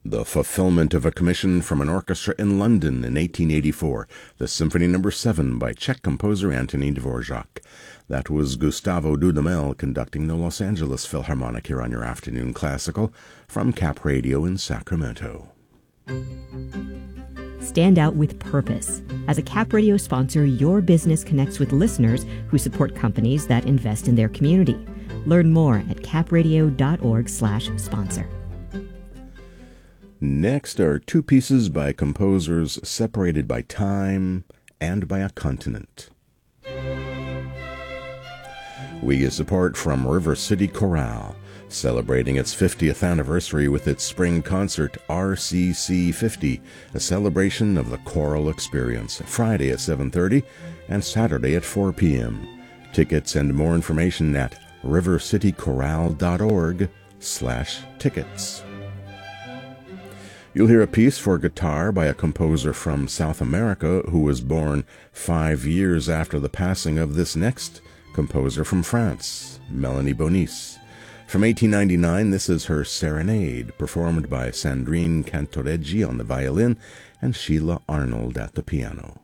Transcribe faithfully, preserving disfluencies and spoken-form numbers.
The fulfillment of a commission from an orchestra in London in eighteen eighty-four, the Symphony Number seven by Czech composer Anthony Dvorak. That was Gustavo Dudamel conducting the Los Angeles Philharmonic here on your Afternoon Classical from Cap Radio in Sacramento. Stand out with purpose. As a Cap Radio sponsor, your business connects with listeners who support companies that invest in their community. Learn more at capradio.org slash sponsor. Next are two pieces by composers separated by time and by a continent. We get support from River City Chorale, celebrating its fiftieth anniversary with its spring concert R C C fifty, a celebration of the choral experience, Friday at seven thirty and Saturday at four p.m. Tickets and more information at rivercitychorale.org slash tickets. You'll hear a piece for guitar by a composer from South America who was born five years after the passing of this next composer from France, Melanie Bonis. From eighteen ninety-nine, this is her Serenade, performed by Sandrine Cantoreggi on the violin and Sheila Arnold at the piano.